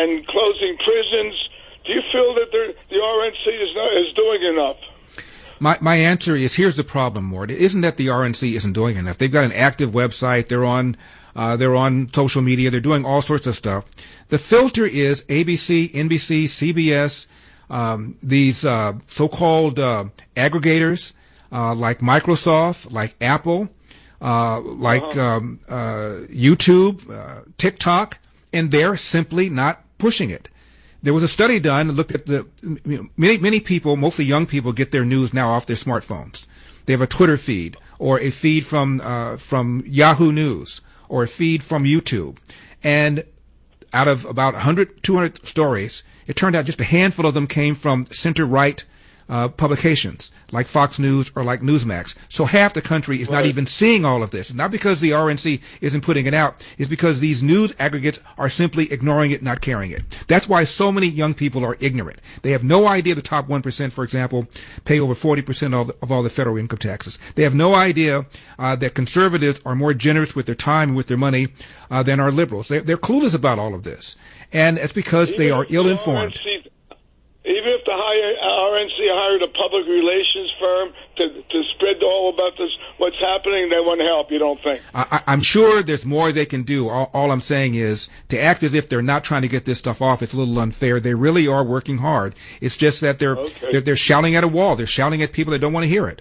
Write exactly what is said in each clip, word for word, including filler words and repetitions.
and closing prisons. Do you feel that the R N C is not, is doing enough? My my answer is, here's the problem, Mort. It isn't that the R N C isn't doing enough. They've got an active website. They're on uh, they're on social media. They're doing all sorts of stuff. The filter is A B C, N B C, C B S, um, these uh, so-called uh, aggregators uh, like Microsoft, like Apple, uh, like uh-huh. um, uh, YouTube, uh, TikTok, and they're simply not pushing it. There was a study done that looked at the you know, many many people, mostly young people, get their news now off their smartphones. They have a Twitter feed or a feed from uh, from Yahoo News or a feed from YouTube. And out of about one hundred, two hundred stories, it turned out just a handful of them came from center-right uh, publications like Fox News or like Newsmax. So half the country is right. not even seeing all of this. Not because the R N C isn't putting it out. It's because these news aggregates are simply ignoring it, not carrying it. That's why so many young people are ignorant. They have no idea the top one percent, for example, pay over forty percent of, of all the federal income taxes. They have no idea uh, that conservatives are more generous with their time and with their money uh, than our liberals. They, they're clueless about all of this. And it's because Even they are ill-informed. Even if the R N C hired a public relations firm to, to spread all about this, what's happening, they want to help, you don't think? I, I'm sure there's more they can do. All, all I'm saying is to act as if they're not trying to get this stuff off, it's a little unfair. They really are working hard. It's just that they're, okay. they're, they're shouting at a wall. They're shouting at people that don't want to hear it.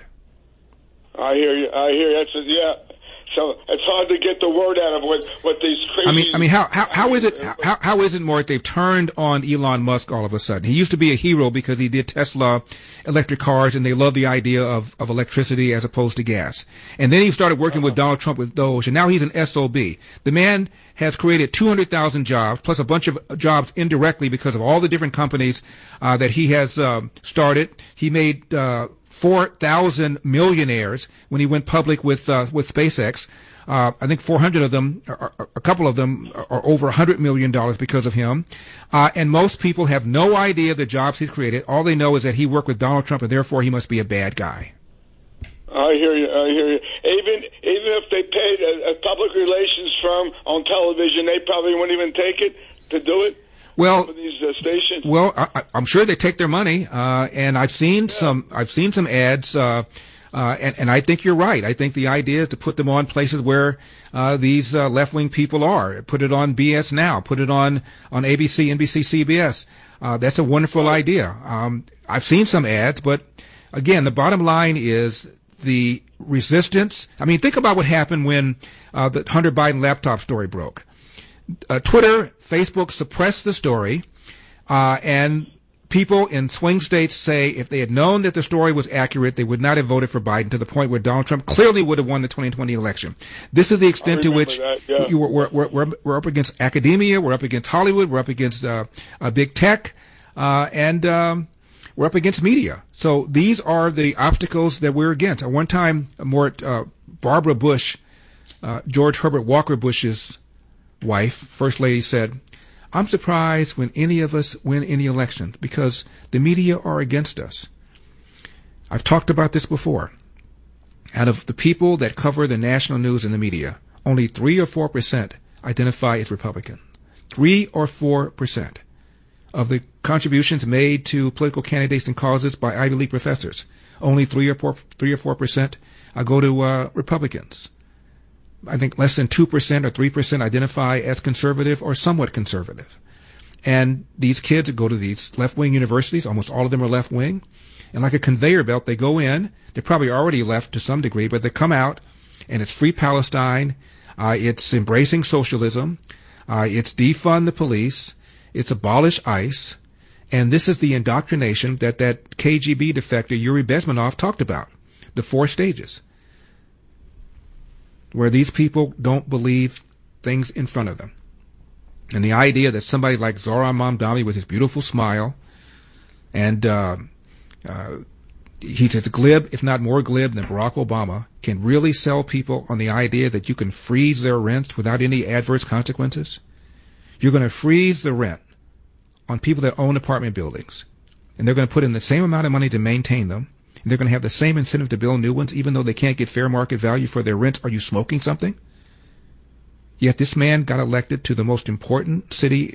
I hear you. I hear you. That's a, yeah. So it's hard to get the word out of what, what these crazy... I mean, I mean, how, how, how is it, how, how is it, Mort, they've turned on Elon Musk all of a sudden? He used to be a hero because he did Tesla electric cars and they love the idea of, of electricity as opposed to gas. And then he started working with Donald Trump with Doge, and now he's an S O B. The man has created two hundred thousand jobs, plus a bunch of jobs indirectly because of all the different companies uh, that he has uh, started. He made... Uh, four thousand millionaires when he went public with uh, with SpaceX. Uh, I think four hundred of them, or, or a couple of them, are over one hundred million dollars because of him. Uh, and most people have no idea the jobs he's created. All they know is that he worked with Donald Trump, and therefore he must be a bad guy. I hear you. I hear you. Even even if they paid a, a public relations firm on television, they probably wouldn't even take it to do it. Well, these uh, stations. Well, I, I'm sure they take their money, uh, and I've seen yeah. some. I've seen some ads, uh, uh, and, and I think you're right. I think the idea is to put them on places where uh, these uh, left-wing people are. Put it on B S Now. Put it on on A B C, N B C, C B S. Uh, that's a wonderful right. idea. Um, I've seen some ads, but again, the bottom line is the resistance. I mean, think about what happened when uh, the Hunter Biden laptop story broke. Uh, Twitter, Facebook suppressed the story, uh, and people in swing states say if they had known that the story was accurate, they would not have voted for Biden, to the point where Donald Trump clearly would have won the twenty twenty election. This is the extent to which that, yeah. you, we're, we're, we're, we're up against academia, we're up against Hollywood, we're up against uh, uh, big tech, uh, and um, we're up against media. So these are the obstacles that we're against. At one time, more uh, Barbara Bush, uh, George Herbert Walker Bush's wife, First Lady, said, I'm surprised when any of us win any elections because the media are against us. I've talked about this before. Out of the people that cover the national news and the media, only three or four percent identify as Republican. Three or four percent of the contributions made to political candidates and causes by Ivy League professors, only three or four, three or four percent uh, go to uh, Republicans. I think less than two percent or three percent identify as conservative or somewhat conservative. And these kids go to these left-wing universities. Almost all of them are left-wing. And like a conveyor belt, they go in. They're probably already left to some degree, but they come out, and it's free Palestine. Uh, it's embracing socialism. Uh, it's defund the police. It's abolish ICE. And this is the indoctrination that that K G B defector Yuri Bezmenov talked about, the four stages, where these people don't believe things in front of them. And the idea that somebody like Zohran Mamdani with his beautiful smile, and uh, uh, he's as glib, if not more glib, than Barack Obama, can really sell people on the idea that you can freeze their rents without any adverse consequences. You're going to freeze the rent on people that own apartment buildings, and they're going to put in the same amount of money to maintain them. And they're going to have the same incentive to build new ones, even though they can't get fair market value for their rents. Are you smoking something? Yet this man got elected to the most important city